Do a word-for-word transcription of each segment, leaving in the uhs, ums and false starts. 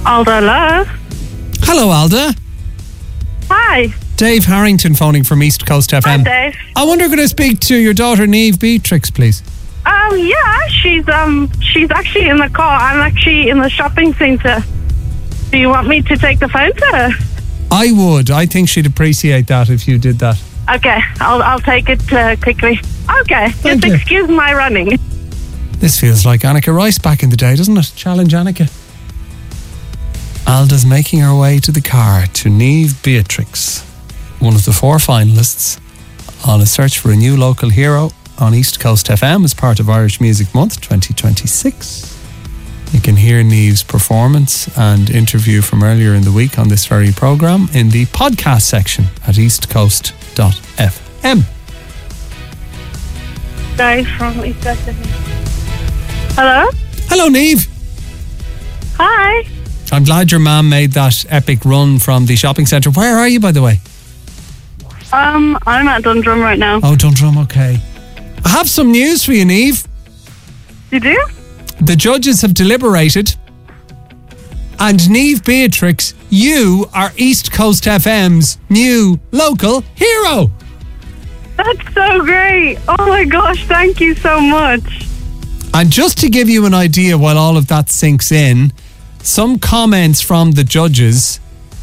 Alda, hello. Hello, Alda. Hi. Dave Harrington phoning from East Coast F M. Hi, Dave. I wonder, could I speak to your daughter, Niamh Beatrix, please? Um, yeah, she's um, she's actually in the car. I'm actually in the shopping centre. Do you want me to take the phone to her? I would. I think she'd appreciate that if you did that. Okay, I'll I'll take it uh, quickly. Okay, Thank just you. excuse my running. This feels like Annika Rice back in the day, doesn't it? Challenge Annika. Alda's making her way to the car to Niamh Beatrix, one of the four finalists on a search for a new local hero on East Coast F M as part of Irish Music Month twenty twenty-six. You can hear Niamh's performance and interview from earlier in the week on this very programme in the podcast section at east coast dot f m. Dave from East Coast F M. Hello? Hello, Niamh. Hi. I'm glad your mum made that epic run from the shopping centre. Where are you, by the way? Um, I'm at Dundrum right now. Oh, Dundrum, okay. I have some news for you, Niamh. You do? The judges have deliberated, and Niamh Beatrix, you are East Coast F M's new local hero. That's so great. Oh my gosh, thank you so much. And just to give you an idea while all of that sinks in, some comments from the judges.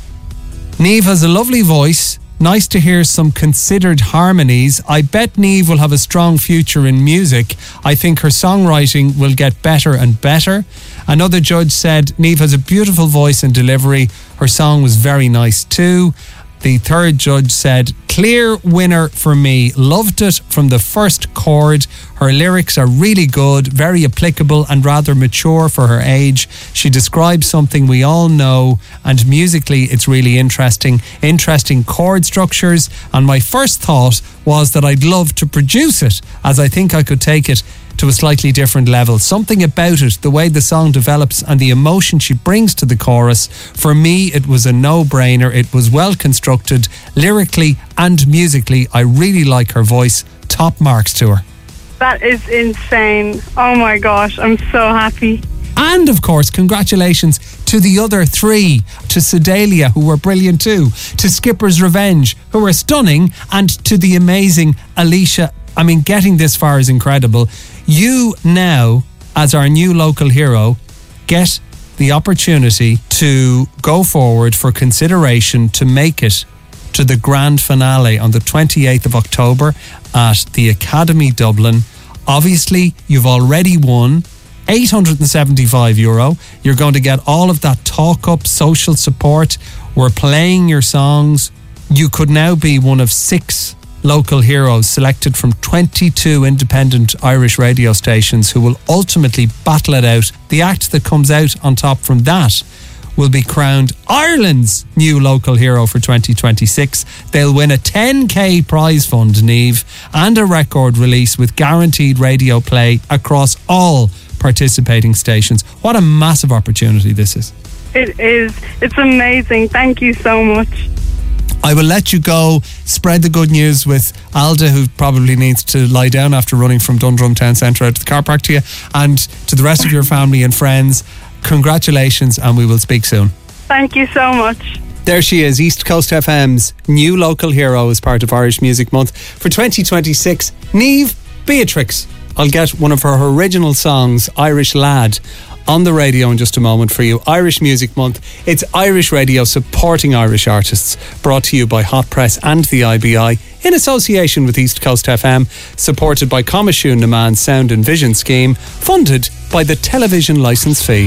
Niamh has a lovely voice. Nice to hear some considered harmonies. I bet Niamh will have a strong future in music. I think her songwriting will get better and better. Another judge said Niamh has a beautiful voice and delivery. Her song was very nice too. The third judge said, clear winner for me. Loved it from the first chord. Her lyrics are really good, very applicable and rather mature for her age. She describes something we all know, and musically it's really interesting. Interesting chord structures, and my first thought was that I'd love to produce it, as I think I could take it to a slightly different level. Something about it, the way the song develops and the emotion she brings to the chorus, for me it was a no-brainer. It was well constructed, lyrically and musically. I really like her voice. Top marks to her. That is insane. Oh my gosh, I'm so happy. And of course, congratulations to the other three, to Sedalia, who were brilliant too, to Skipper's Revenge, who were stunning, and to the amazing Alicia. I mean, getting this far is incredible. You now, as our new local hero, get the opportunity to go forward for consideration to make it to the grand finale on the twenty-eighth of October at the Academy Dublin. Obviously, you've already won eight hundred seventy-five euro. You're going to get all of that talk-up, social support. We're playing your songs. You could now be one of six local heroes selected from twenty-two independent Irish radio stations who will ultimately battle it out. The act that comes out on top from that will be crowned Ireland's new local hero for twenty twenty-six. They'll win a ten K prize fund, Niamh, and a record release with guaranteed radio play across all participating stations. What a massive opportunity this is. It is. It's amazing. Thank you so much. I will let you go, spread the good news with Alda, who probably needs to lie down after running from Dundrum Town Centre out to the car park to you, and to the rest of your family and friends. Congratulations, and we will speak soon. Thank you so much. There she is, East Coast F M's new local hero as part of Irish Music Month for twenty twenty-six, Niamh Beatrix. I'll get one of her original songs, Irish Lad, on the radio in just a moment for you. Irish Music Month. It's Irish radio supporting Irish artists, brought to you by Hot Press and the I B I in association with East Coast F M, supported by Coimisiún na Meán Sound and Vision Scheme, funded by the television licence fee.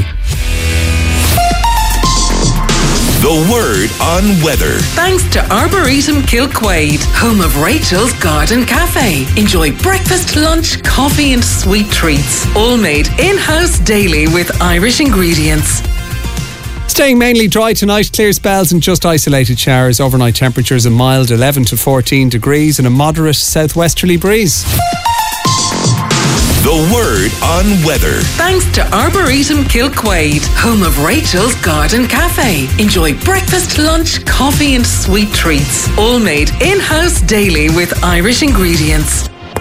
The word on weather. Thanks to Arboretum Kilquade, home of Rachel's Garden Cafe. Enjoy breakfast, lunch, coffee and sweet treats. All made in-house daily with Irish ingredients. Staying mainly dry tonight, clear spells and just isolated showers. Overnight temperatures a mild eleven to fourteen degrees and a moderate southwesterly breeze. The word on weather. Thanks to Arboretum Kilquade, home of Rachel's Garden Cafe. Enjoy breakfast, lunch, coffee and sweet treats. All made in-house daily with Irish ingredients.